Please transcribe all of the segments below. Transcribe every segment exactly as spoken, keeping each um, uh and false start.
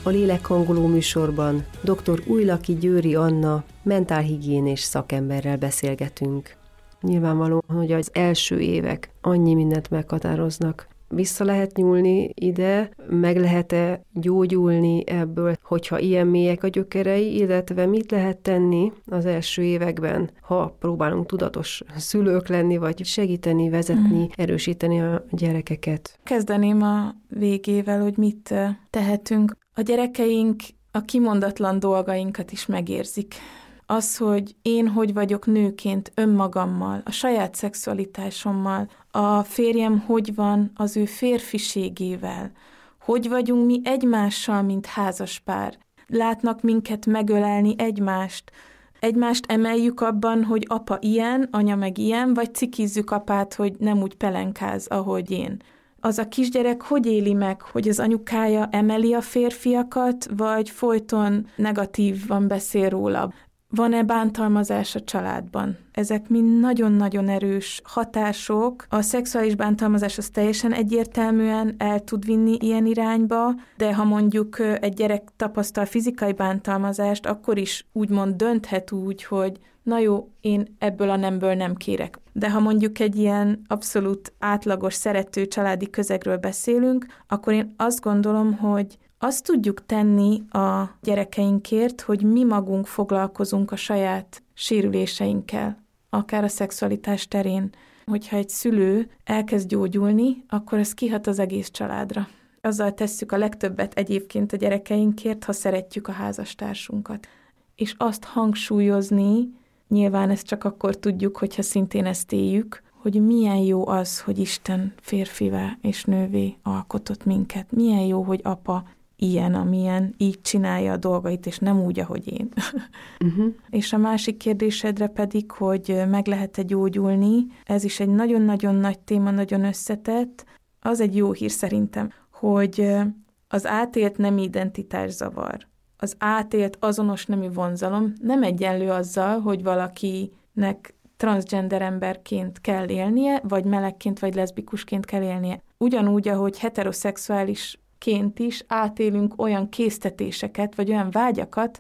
A Lélekhangoló műsorban dr. Újlaki Győri Anna mentálhigiénés szakemberrel beszélgetünk. Nyilvánvaló, hogy az első évek annyi mindent meghatároznak. Vissza lehet nyúlni ide, meg lehet-e gyógyulni ebből, hogyha ilyen mélyek a gyökerei, illetve mit lehet tenni az első években, ha próbálunk tudatos szülők lenni, vagy segíteni, vezetni, mm. erősíteni a gyerekeket. Kezdeném a végével, hogy mit tehetünk. A gyerekeink a kimondatlan dolgainkat is megérzik. Az, hogy én hogy vagyok nőként önmagammal, a saját szexualitásommal, a férjem hogy van az ő férfiségével, hogy vagyunk mi egymással, mint házaspár. Látnak minket megölelni egymást, egymást emeljük abban, hogy apa ilyen, anya meg ilyen, vagy cikizzük apát, hogy nem úgy pelenkáz, ahogy én. Az a kisgyerek hogy éli meg, hogy az anyukája emeli a férfiakat, vagy folyton negatívan beszél róla? Van-e bántalmazás a családban? Ezek mind nagyon-nagyon erős hatások. A szexuális bántalmazás az teljesen egyértelműen el tud vinni ilyen irányba, de ha mondjuk egy gyerek tapasztal fizikai bántalmazást, akkor is úgymond dönthet úgy, hogy na jó, én ebből a nemből nem kérek. De ha mondjuk egy ilyen abszolút átlagos, szerető családi közegről beszélünk, akkor én azt gondolom, hogy azt tudjuk tenni a gyerekeinkért, hogy mi magunk foglalkozunk a saját sérüléseinkkel, akár a szexualitás terén. Hogyha egy szülő elkezd gyógyulni, akkor ez kihat az egész családra. Azzal tesszük a legtöbbet egyébként a gyerekeinkért, ha szeretjük a házastársunkat. És azt hangsúlyozni, nyilván ezt csak akkor tudjuk, hogyha szintén ezt éljük, hogy milyen jó az, hogy Isten férfivá és nővé alkotott minket. Milyen jó, hogy apa ilyen, amilyen, így csinálja a dolgait, és nem úgy, ahogy én. Uh-huh. És a másik kérdésedre pedig, hogy meg lehet-e gyógyulni, ez is egy nagyon-nagyon nagy téma, nagyon összetett. Az egy jó hír szerintem, hogy az átélt nemi identitászavar, az átélt azonos nemű vonzalom nem egyenlő azzal, hogy valakinek transzgender emberként kell élnie, vagy melegként, vagy leszbikusként kell élnie. Ugyanúgy, ahogy heteroszexuális ként is átélünk olyan késztetéseket, vagy olyan vágyakat,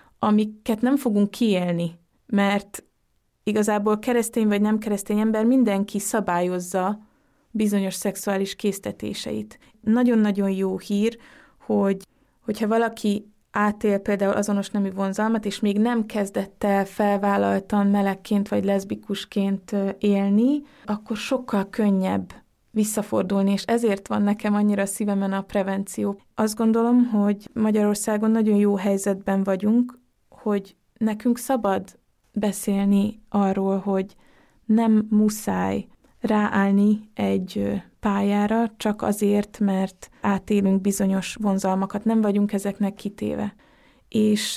amiket nem fogunk kiélni, mert igazából keresztény vagy nem keresztény ember mindenki szabályozza bizonyos szexuális késztetéseit. Nagyon-nagyon jó hír, hogy hogyha valaki átél például azonos nemű vonzalmat, és még nem kezdett el felvállaltan melegként vagy leszbikusként élni, akkor sokkal könnyebb visszafordulni, és ezért van nekem annyira szívemen a prevenció. Azt gondolom, hogy Magyarországon nagyon jó helyzetben vagyunk, hogy nekünk szabad beszélni arról, hogy nem muszáj ráállni egy pályára, csak azért, mert átélünk bizonyos vonzalmakat, nem vagyunk ezeknek kitéve. És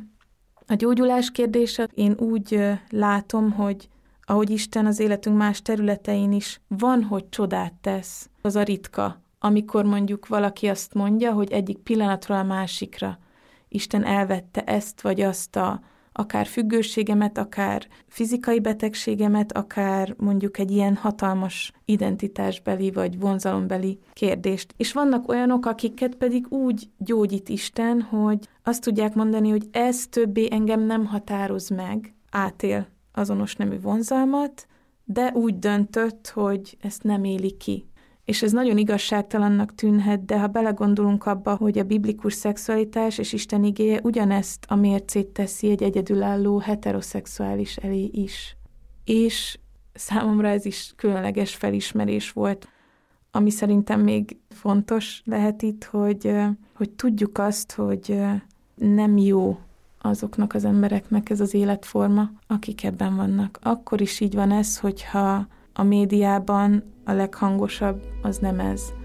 a gyógyulás kérdése, én úgy látom, hogy ahogy Isten az életünk más területein is van, hogy csodát tesz, az a ritka, amikor mondjuk valaki azt mondja, hogy egyik pillanatról a másikra Isten elvette ezt vagy azt a akár függőségemet, akár fizikai betegségemet, akár mondjuk egy ilyen hatalmas identitásbeli vagy vonzalombeli kérdést. És vannak olyanok, akiket pedig úgy gyógyít Isten, hogy azt tudják mondani, hogy ez többé engem nem határoz meg, átél azonos nemű vonzalmat, de úgy döntött, hogy ezt nem éli ki. És ez nagyon igazságtalannak tűnhet, de ha belegondolunk abba, hogy a biblikus szexualitás és Isten igéje ugyanezt a mércét teszi egy egyedülálló heteroszexuális elé is. És számomra ez is különleges felismerés volt, ami szerintem még fontos lehet itt, hogy, hogy tudjuk azt, hogy nem jó azoknak az embereknek ez az életforma, akik ebben vannak. Akkor is így van ez, hogyha a médiában a leghangosabb az nem ez.